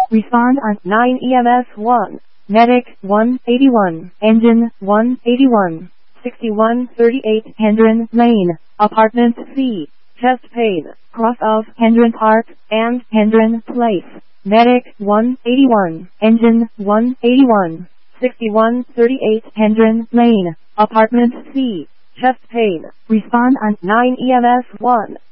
Respond on 9 EMS 1. Medic 181. Engine 181. 6138 Hendron Lane. Apartment C. Chest pain. Cross of Hendron Park and Hendron Place. Medic 181. Engine 181. 6138 Hendron Lane. Apartment C. Chest pain. Respond on 9 EMS 1.